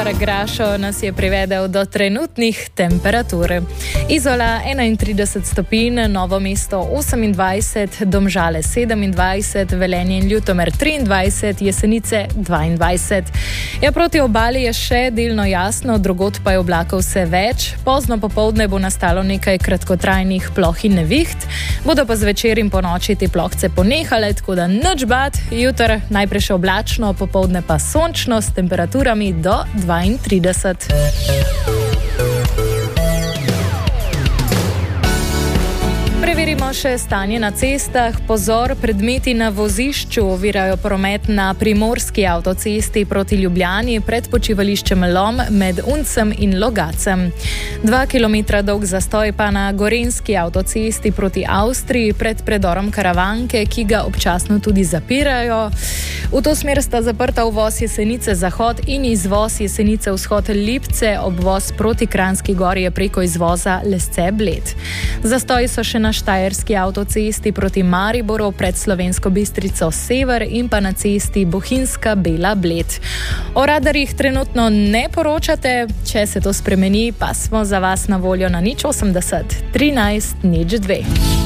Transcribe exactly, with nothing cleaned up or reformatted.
Peter Grašo nas je privedel do trenutnih temperatur. Izola enaintrideset stopinj, Novo mesto osemindvajset, Domžale sedemindvajset, Velenje in Ljutomer triindvajset, Jesenice dvaindvajset. Ja, proti obali je še delno jasno, drugod pa je oblakov vse več. Pozno popoldne bo nastalo nekaj kratkotrajnih ploh in neviht, bodo pa zvečer in po noči te plohce ponehale, tako da nič bad. Jutr najprej še oblačno, popoldne pa sončno s temperaturami do dvaintrideset. Preverimo še stanje na cestah. Pozor, predmeti na vozišču ovirajo promet na primorski avtocesti proti Ljubljani pred počivališčem Lom med Uncem in Logacem. Dva kilometra dolg zastoj pa na gorenjski avtocesti proti Avstriji pred predorom Karavanke, ki ga občasno tudi zapirajo. V to smer sta zaprta uvoz Jesenice Zahod in izvoz Jesenice Vzhod Lipce, obvoz proti Kranjski Gori je preko izvoza Lesce Bled. Zastoji so še na štajerski avtocesti proti Mariboru pred Slovensko Bistrico Sever in pa na cesti Bohinjska Bela Bled. O radarjih trenutno ne poročate, če se to spremeni, pa smo za vas na voljo na nič osemdeset trinajst nič dve.